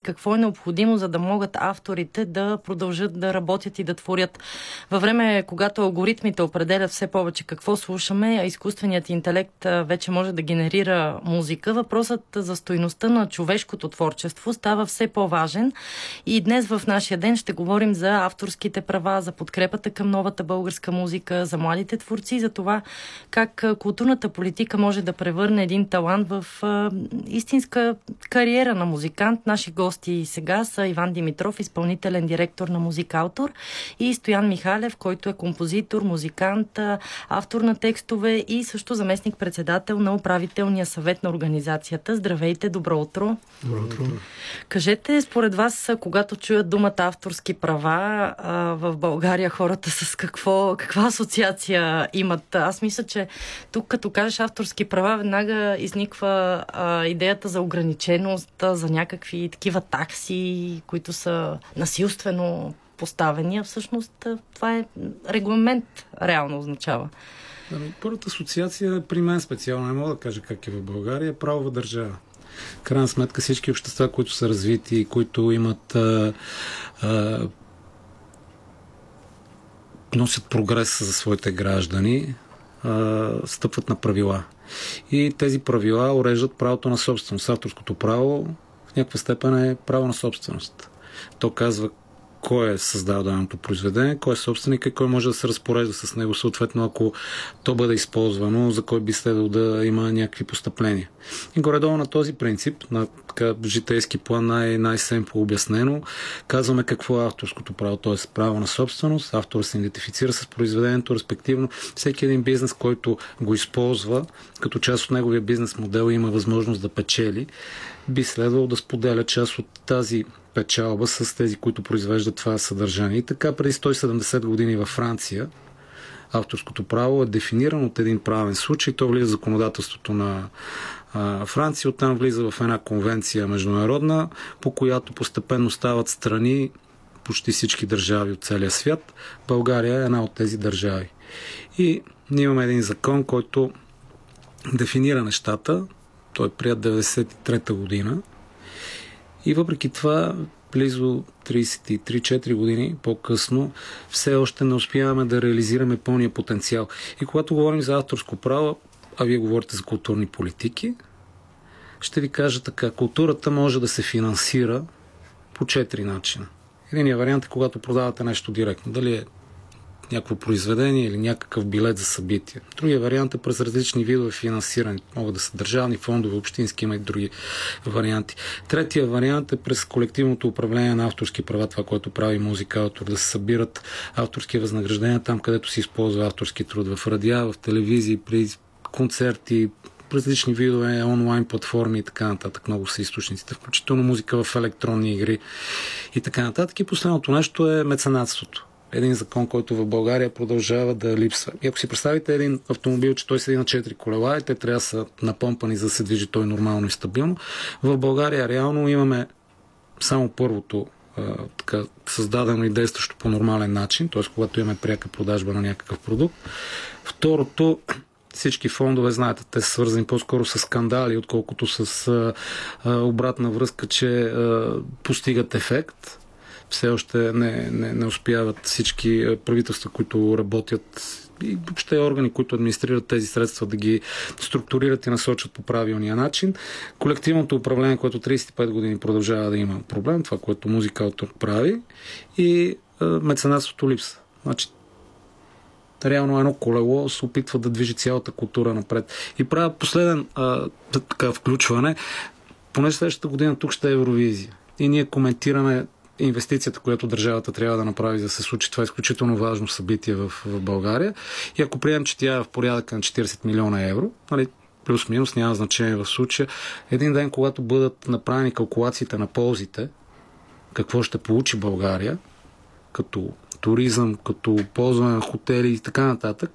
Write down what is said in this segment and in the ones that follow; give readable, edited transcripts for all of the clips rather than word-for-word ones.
какво е необходимо, за да могат авторите да продължат да работят и да творят. Във време, когато алгоритмите определят все повече какво слушаме, а изкуственият интелект вече може да генерира музика, въпросът за стойността на човешкото творчество става все по-важен. И днес в нашия ден ще говорим за авторските права, за подкрепата към новата българска музика, за младите творци, за това как културната политика може да превърне един талант в истинска кариера на музикант. Наши гости сега са Иван Димитров, изпълнителен директор на Музикаутор, и Стоян Михалев, който е композитор, музикант, автор на текстове и също заместник-председател на управителния съвет на организацията. Здравейте, добро утро! Добро утро! Кажете, според вас, когато чуят думата авторски права в България, хората с каква асоциация имат? Аз мисля, че тук като кажеш авторски права, веднага изниква идеята за ограниченост, за някакви такива такси, които са насилствено поставени, а всъщност това е регламент, реално означава. Първата асоциация при мен специално, не мога да кажа как е в България, е правова държава. Крайна сметка всички общества, които са развити, които имат носят прогрес за своите граждани, стъпват на правила. И тези правила уреждат правото на собственост. Авторското право в някаква степен е право на собственост. То казва кой е създал даденото произведение, кой е собственик и кой може да се разпорежда с него, съответно ако то бъде използвано, за кой би следвало да има някакви постъпления. И горе-долу на този принцип, на така житейски план, най-семпло обяснено, казваме какво е авторското право, т.е. право на собственост, авторът се идентифицира с произведението, респективно всеки един бизнес, който го използва, като част от неговия бизнес модел има възможност да печели, би следвало да споделя част от тази печалба с тези, които произвеждат това съдържание. И така преди 170 години във Франция авторското право е дефинирано от един правен случай. То влиза в законодателството на Франция, оттам влиза в една конвенция международна, по която постепенно стават страни почти всички държави от целия свят. България е една от тези държави. И ние имаме един закон, който дефинира нещата. Той е прият 1993 година. И въпреки това, близо 33-4 години по-късно, все още не успяваме да реализираме пълния потенциал. И когато говорим за авторско право, а вие говорите за културни политики, ще ви кажа така, културата може да се финансира по 4 начина. Единият вариант е когато продавате нещо директно. Дали е някакво произведение или някакъв билет за събитие. Другия вариант е през различни видове финансиране. Могат да са държавни фондове, общински, има и други варианти. Третия вариант е през колективното управление на авторски права, това, което прави Музикаутор, да се събират авторски възнаграждения там, където се използва авторски труд. В радиа, в телевизии, при концерти, различни видове, онлайн платформи и така нататък. Много са източниците, включително музика в електронни игри и така нататък. И последното нещо е меценатството. Един закон, който в България продължава да липсва. И ако си представите един автомобил, че той седи на 4 колела и те трябва да са напомпани, за да се движи той нормално и стабилно, в България реално имаме само първото така, създадено и действащо по нормален начин, т.е. когато имаме пряка продажба на някакъв продукт. Второто, всички фондове, знаете, те са свързани по-скоро с скандали, отколкото с обратна връзка, че постигат ефект. Все още не успяват всички правителства, които работят, и въобще органи, които администрират тези средства, да ги структурират и насочат по правилния начин. Колективното управление, което 35 години продължава да има проблем, това, което Музикаутор прави, и меценатството липса. Значи, реално едно колело се опитва да движи цялата култура напред. И правя последен така включване. Поне следващата година тук ще е Евровизия. И ние коментираме инвестицията, която държавата трябва да направи, за да се случи това изключително важно събитие в България. И ако приемем, че тя е в порядъка на 40 милиона евро, нали, плюс-минус, няма значение в случая, един ден, когато бъдат направени калкулациите на ползите, какво ще получи България, като туризъм, като ползване на хотели и така нататък,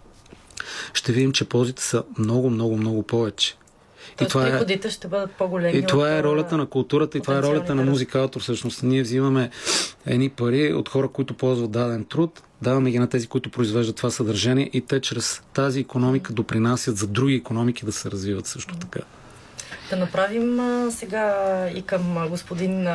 ще видим, че ползите са много, много, много повече. Тоест приходите ще бъдат по-големи. И това е ролята на културата, и това е ролята на Музикаутор. Всъщност ние взимаме едни пари от хора, които ползват даден труд, даваме ги на тези, които произвеждат това съдържание, и те чрез тази икономика допринасят за други икономики да се развиват също така. Да направим сега и към господин